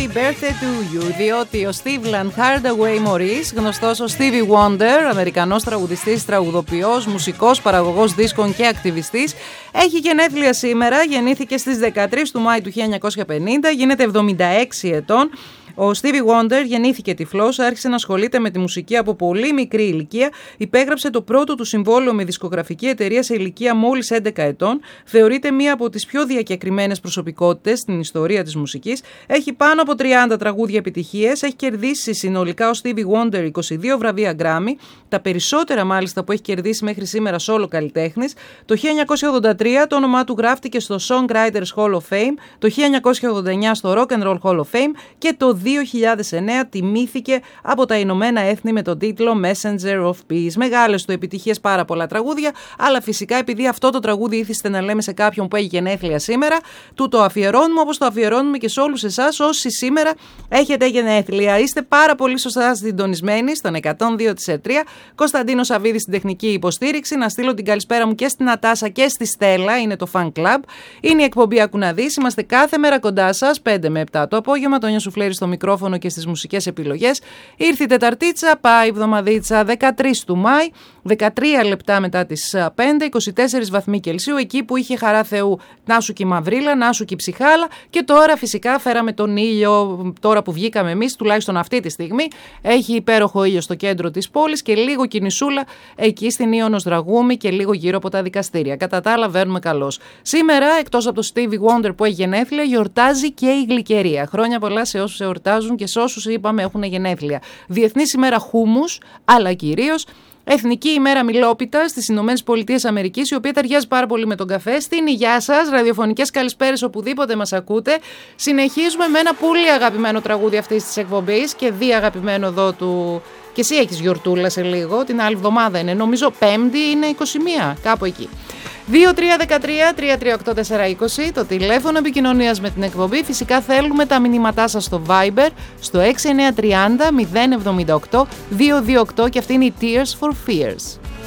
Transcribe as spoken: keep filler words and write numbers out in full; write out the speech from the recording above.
Happy Birthday to You, διότι ο Steve Hardaway Morris, γνωστός ως Stevie Wonder, Αμερικανός τραγουδιστής, τραγουδοποιός, μουσικός, παραγωγός δίσκων και ακτιβιστής, έχει γενέθλια σήμερα. Γεννήθηκε στις δεκατρείς του Μάη του χίλια εννιακόσια πενήντα, γίνεται εβδομήντα έξι ετών. Ο Stevie Wonder γεννήθηκε τυφλός, άρχισε να ασχολείται με τη μουσική από πολύ μικρή ηλικία, υπέγραψε το πρώτο του συμβόλαιο με δισκογραφική εταιρεία σε ηλικία μόλις έντεκα ετών, θεωρείται μία από τις πιο διακεκριμένες προσωπικότητες στην ιστορία της μουσικής, έχει πάνω από τριάντα τραγούδια επιτυχίες, έχει κερδίσει συνολικά ο Stevie Wonder είκοσι δύο βραβεία Grammy, τα περισσότερα μάλιστα που έχει κερδίσει μέχρι σήμερα solo καλλιτέχνης. Το χίλια εννιακόσια ογδόντα τρία το όνομά του γράφτηκε στο Songwriters Hall of Fame, το χίλια εννιακόσια ογδόντα εννιά στο Rock and Roll Hall of Fame και το δύο χιλιάδες εννέα τιμήθηκε από τα Ηνωμένα Έθνη με τον τίτλο Messenger of Peace. Μεγάλες του επιτυχίες, πάρα πολλά τραγούδια, αλλά φυσικά επειδή αυτό το τραγούδι ήθιστε να λέμε σε κάποιον που έχει γενέθλια σήμερα, του το αφιερώνουμε όπως το αφιερώνουμε και σε όλους εσάς όσοι σήμερα έχετε γενέθλια. Είστε πάρα πολύ σωστά συντονισμένοι στον εκατόν δύο της τρία. Κωνσταντίνος Σαββίδης στην τεχνική υποστήριξη. Να στείλω την καλησπέρα μου και στην Νατάσα και στη Στέλλα, είναι το Fan Club. Είναι η εκπομπή Ακουναδής. Είμαστε κάθε μέρα κοντά σας, πέντε με επτά το απόγευμα. Το Νιό Σουφλέρι στο μικρόφωνο και στις μουσικές επιλογές. Ήρθε η Τεταρτίτσα, πάει η εβδομαδίτσα, δεκατρείς του Μάη, δεκατρία λεπτά μετά τις πέντε, είκοσι τέσσερις βαθμοί Κελσίου, εκεί που είχε χαρά Θεού να σου και η μαυρίλα, να σου και η ψυχάλα, και τώρα φυσικά φέραμε τον ήλιο, τώρα που βγήκαμε εμείς, τουλάχιστον αυτή τη στιγμή, έχει υπέροχο ήλιο στο κέντρο της πόλης και λίγο κινησούλα εκεί στην Ίωνος Δραγούμη και λίγο γύρω από τα δικαστήρια. Κατά τα άλλα βαίνουμε καλώς. Σήμερα, εκτός από το Stevie Wonder που έχει γενέθλια, γιορτάζει και η γλυκερία. Χρόνια πολλά σε όσους εορτάζουν και σε όσους είπαμε έχουν γενέθλια. Διεθνής ημέρα χούμους, αλλά κυρίως Εθνική ημέρα Μιλόπιτα στις Ηνωμένες Πολιτείες Αμερικής, η οποία ταιριάζει πάρα πολύ με τον καφέ. Στην υγειά σας, ραδιοφωνικές καλησπέρες οπουδήποτε μας ακούτε. Συνεχίζουμε με ένα πολύ αγαπημένο τραγούδι αυτής της εκπομπής και δι αγαπημένο εδώ του. Και εσύ έχεις γιορτούλα σε λίγο, την άλλη εβδομάδα είναι, νομίζω Πέμπτη είναι είκοσι μία, κάπου εκεί. δύο τρία ένα τρία τρία τρία οκτώ τέσσερα είκοσι το τηλέφωνο επικοινωνίας με την εκπομπή. Φυσικά θέλουμε τα μηνύματά σας στο Viber στο έξι εννιά τρία μηδέν μηδέν επτά οκτώ δύο δύο οκτώ και αυτή είναι η Tears for Fears.